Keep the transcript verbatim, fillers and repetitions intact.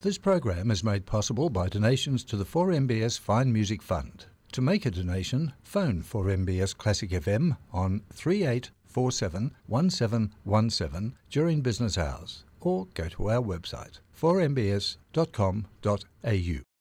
This program is made possible by donations to the four M B S Fine Music Fund. To make a donation, phone four M B S Classic F M on three eight four seven one seven one seven during business hours, or go to our website four m b s dot com dot a u.